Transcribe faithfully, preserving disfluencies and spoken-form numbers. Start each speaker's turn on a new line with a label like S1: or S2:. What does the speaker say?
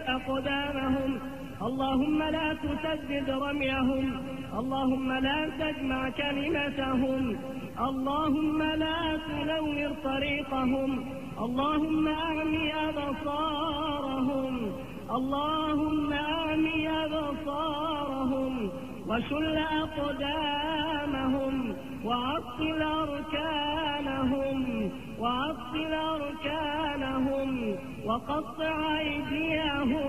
S1: أقدامهم، اللهم لا تسدد رميهم، اللهم لا تجمع كلمتهم، اللهم لا تنور طريقهم، اللهم أعمي أبصارهم، اللهم أعمي أبصارهم وشل أقدامهم وعطل أركانهم وعطل أركانهم وقطع أيديهم